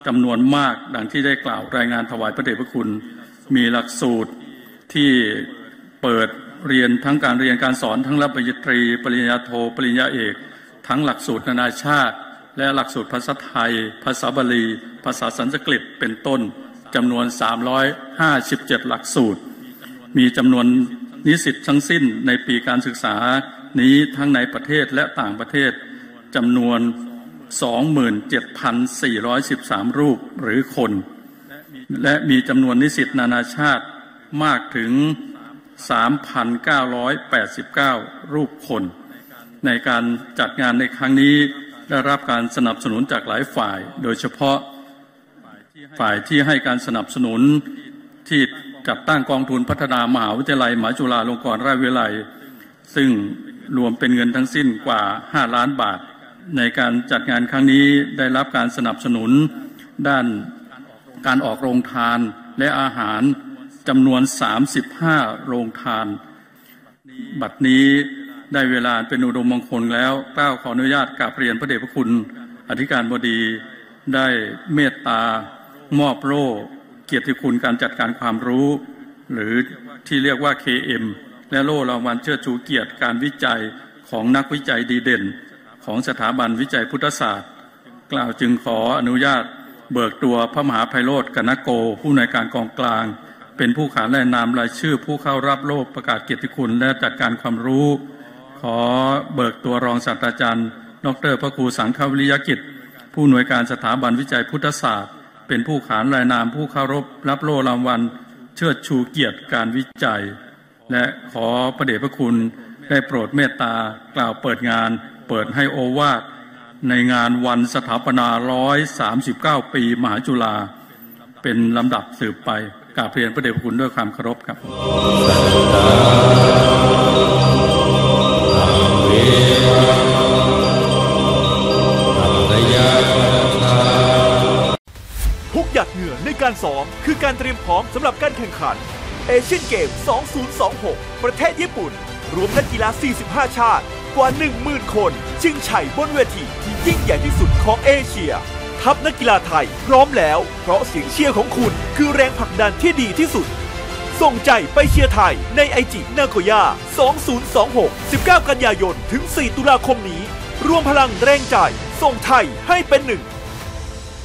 จำนวนมากดังที่ได้กล่าวรายงานถวายพระเดชพระคุณมีหลักสูตรที่เปิดเรียนทั้งการเรียนการสอนทั้งระดับปริญญาตรีปริญญาโทปริญญาเอกทั้งหลักสูตรนานาชาติและหลักสูตรภาษาไทยภาษาบาลีภาษาสันสกฤตเป็นต้นจำนวน357หลักสูตรมีจำนวนนิสิตทั้งสิ้นในปีการศึกษานี้ทั้งในประเทศและต่างประเทศจำนวน 27,413 รูปหรือคนและมีจำนวนนิสิตนานาชาติมากถึง 3,989 รูปคนในการจัดงานในครั้งนี้ได้รับการสนับสนุนจากหลายฝ่ายโดยเฉพาะฝ่ายที่ให้การสนับสนุนที่จัดตั้งกองทุนพัฒนามหาวิทยาลัยมหาจุฬาลงกรณราชวิทยาลัยซึ่งรวมเป็นเงินทั้งสิ้นกว่า5ล้านบาทในการจัดงานครั้งนี้ได้รับการสนับสนุนด้านการออกโรงทานและอาหารจำนวน35โรงทานบัดนี้ได้เวลาเป็นอุดมมงคลแล้วกล่าวขออนุญาตกราบเรียนพระเดชพระคุณอธิการบดีได้เมตตามอบโล่เกียรติคุณการจัดการความรู้หรือที่เรียกว่า KM และโล่รางวัลเชิดชูเกียรติการวิจัยของนักวิจัยดีเด่นของสถาบันวิจัยพุทธศาสตร์กล่าวจึงขออนุญาตเบิกตัวพระมหาไพโรจน์ กนโกผู้อำนวยการกองกลางเป็นผู้ขานรายนามรายชื่อผู้เข้ารับโล่ประกาศเกียรติคุณและจัดการความรู้ขอเบิกตัวรองศาสตราจารย์ดร.พระครูสังฆวิริยกิจผู้อำนวยการสถาบันวิจัยพุทธศาสตร์เป็นผู้ขานรายนามผู้เข้ารับโล่รางวัลเชิดชูเกียรติการวิจัยและขอพระเดชพระคุณได้โปรดเมตตากล่าวเปิดงานเปิดให้โอวาทในงานวันสถาปนา139ปีมหาจุฬาเป็นลำดับสืบไปกราบเรียนพระเดชพระคุณด้วยความเคารพครับทุกหยดเหงื่อในการซ้อมคือการเตรียมพร้อมสำหรับการแข่งขันเอเชียนเกม 2026 ประเทศญี่ปุ่นรวมนักกีฬา 45 ชาติกว่า 10,000 คนชิงชัยบนเวทีที่ยิ่งใหญ่ที่สุดของเอเชียทัพนักกีฬาไทยพร้อมแล้วเพราะเสียงเชียร์ของคุณคือแรงผลักดันที่ดีที่สุดส่งใจไปเชียร์ไทยในไอจินาโกย่า 2026 19 กันยายนถึง 4 ตุลาคมนี้รวมพลังแรงใจส่งไทยให้เป็นหนึ่ง